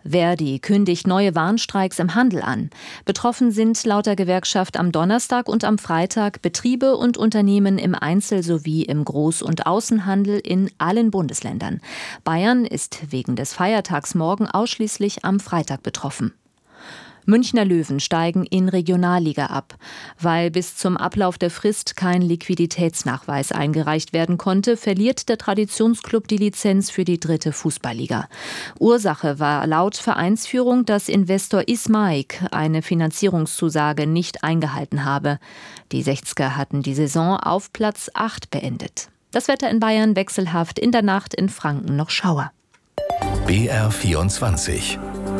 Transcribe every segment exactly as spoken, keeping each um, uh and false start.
Verdi kündigt neue Warnstreiks im Handel an. Betroffen sind laut der Gewerkschaft am Donnerstag und am Freitag Betriebe und Unternehmen im Einzel- sowie im Groß- und Außenhandel in allen Bundesländern. Bayern ist wegen des Feiertags morgen ausschließlich am Freitag betroffen. Münchner Löwen steigen in Regionalliga ab. Weil bis zum Ablauf der Frist kein Liquiditätsnachweis eingereicht werden konnte, verliert der Traditionsklub die Lizenz für die dritte Fußballliga. Ursache war laut Vereinsführung, dass Investor Ismaik eine Finanzierungszusage nicht eingehalten habe. Die Sechzger hatten die Saison auf Platz acht beendet. Das Wetter in Bayern wechselhaft, in der Nacht in Franken noch Schauer. B R vierundzwanzig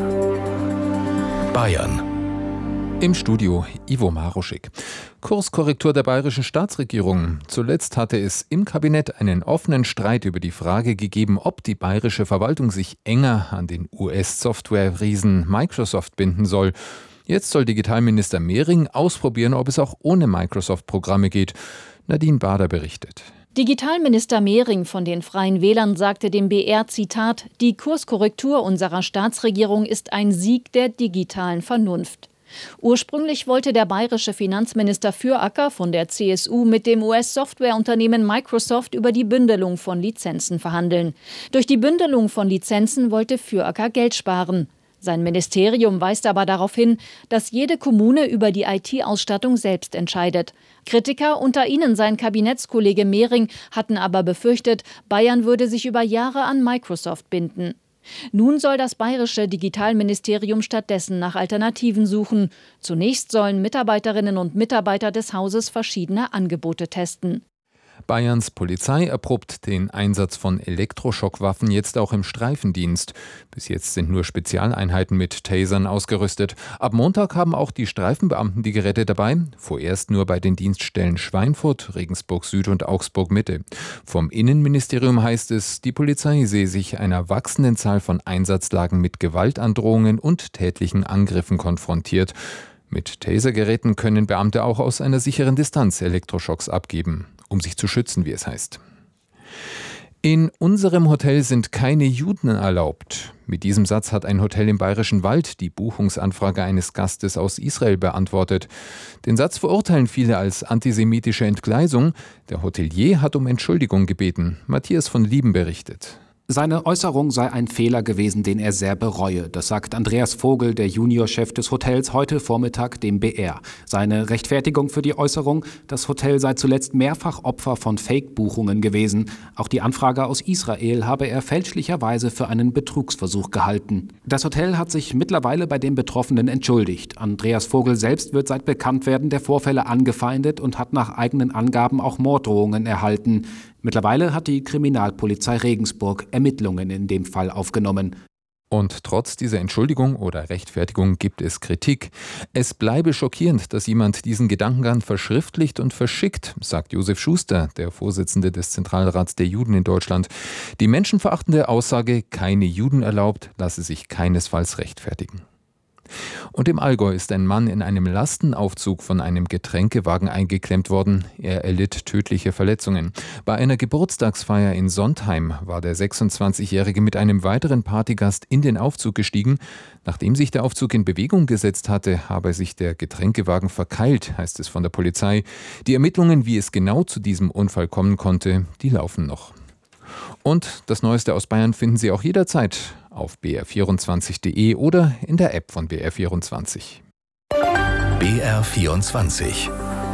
Bayern. Im Studio Ivo Maruschik. Kurskorrektur der bayerischen Staatsregierung. Zuletzt hatte es im Kabinett einen offenen Streit über die Frage gegeben, ob die bayerische Verwaltung sich enger an den U S-Software-Riesen Microsoft binden soll. Jetzt soll Digitalminister Mehring ausprobieren, ob es auch ohne Microsoft-Programme geht. Nadine Bader berichtet. Digitalminister Mehring von den Freien Wählern sagte dem B R, Zitat, die Kurskorrektur unserer Staatsregierung ist ein Sieg der digitalen Vernunft. Ursprünglich wollte der bayerische Finanzminister Füracker von der C S U mit dem U S-Softwareunternehmen Microsoft über die Bündelung von Lizenzen verhandeln. Durch die Bündelung von Lizenzen wollte Füracker Geld sparen. Sein Ministerium weist aber darauf hin, dass jede Kommune über die I T-Ausstattung selbst entscheidet. Kritiker, unter ihnen sein Kabinettskollege Mehring, hatten aber befürchtet, Bayern würde sich über Jahre an Microsoft binden. Nun soll das bayerische Digitalministerium stattdessen nach Alternativen suchen. Zunächst sollen Mitarbeiterinnen und Mitarbeiter des Hauses verschiedene Angebote testen. Bayerns Polizei erprobt den Einsatz von Elektroschockwaffen jetzt auch im Streifendienst. Bis jetzt sind nur Spezialeinheiten mit Tasern ausgerüstet. Ab Montag haben auch die Streifenbeamten die Geräte dabei. Vorerst nur bei den Dienststellen Schweinfurt, Regensburg Süd und Augsburg Mitte. Vom Innenministerium heißt es, die Polizei sehe sich einer wachsenden Zahl von Einsatzlagen mit Gewaltandrohungen und tätlichen Angriffen konfrontiert. Mit Tasergeräten können Beamte auch aus einer sicheren Distanz Elektroschocks abgeben, um sich zu schützen, wie es heißt. In unserem Hotel sind keine Juden erlaubt. Mit diesem Satz hat ein Hotel im Bayerischen Wald die Buchungsanfrage eines Gastes aus Israel beantwortet. Den Satz verurteilen viele als antisemitische Entgleisung. Der Hotelier hat um Entschuldigung gebeten. Matthias von Lieben berichtet. Seine Äußerung sei ein Fehler gewesen, den er sehr bereue. Das sagt Andreas Vogel, der Juniorchef des Hotels, heute Vormittag dem B R. Seine Rechtfertigung für die Äußerung: Das Hotel sei zuletzt mehrfach Opfer von Fake-Buchungen gewesen. Auch die Anfrage aus Israel habe er fälschlicherweise für einen Betrugsversuch gehalten. Das Hotel hat sich mittlerweile bei den Betroffenen entschuldigt. Andreas Vogel selbst wird seit Bekanntwerden der Vorfälle angefeindet und hat nach eigenen Angaben auch Morddrohungen erhalten. Mittlerweile hat die Kriminalpolizei Regensburg Ermittlungen in dem Fall aufgenommen. Und trotz dieser Entschuldigung oder Rechtfertigung gibt es Kritik. Es bleibe schockierend, dass jemand diesen Gedankengang verschriftlicht und verschickt, sagt Josef Schuster, der Vorsitzende des Zentralrats der Juden in Deutschland. Die menschenverachtende Aussage, keine Juden erlaubt, lasse sich keinesfalls rechtfertigen. Und im Allgäu ist ein Mann in einem Lastenaufzug von einem Getränkewagen eingeklemmt worden. Er erlitt tödliche Verletzungen. Bei einer Geburtstagsfeier in Sontheim war der sechsundzwanzigjährige mit einem weiteren Partygast in den Aufzug gestiegen. Nachdem sich der Aufzug in Bewegung gesetzt hatte, habe sich der Getränkewagen verkeilt, heißt es von der Polizei. Die Ermittlungen, wie es genau zu diesem Unfall kommen konnte, die laufen noch. Und das Neueste aus Bayern finden Sie auch jederzeit auf b r vierundzwanzig punkt de oder in der App von B R vierundzwanzig. B R vierundzwanzig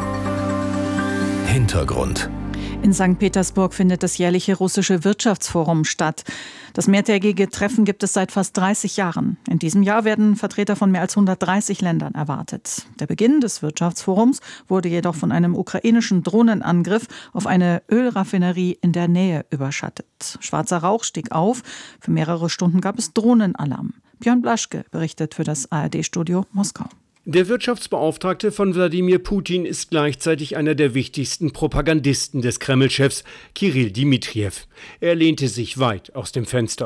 Hintergrund. In Sankt Petersburg findet das jährliche russische Wirtschaftsforum statt. Das mehrtägige Treffen gibt es seit fast dreißig Jahren. In diesem Jahr werden Vertreter von mehr als hundertdreißig Ländern erwartet. Der Beginn des Wirtschaftsforums wurde jedoch von einem ukrainischen Drohnenangriff auf eine Ölraffinerie in der Nähe überschattet. Schwarzer Rauch stieg auf. Für mehrere Stunden gab es Drohnenalarm. Björn Blaschke berichtet für das A R D-Studio Moskau. Der Wirtschaftsbeauftragte von Wladimir Putin ist gleichzeitig einer der wichtigsten Propagandisten des Kreml-Chefs, Kirill Dmitrijew. Er lehnte sich weit aus dem Fenster.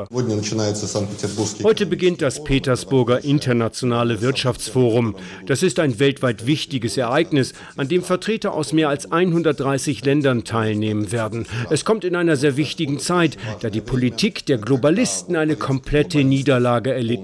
Heute beginnt das Petersburger Internationale Wirtschaftsforum. Das ist ein weltweit wichtiges Ereignis, an dem Vertreter aus mehr als hundertdreißig Ländern teilnehmen werden. Es kommt in einer sehr wichtigen Zeit, da die Politik der Globalisten eine komplette Niederlage erlitten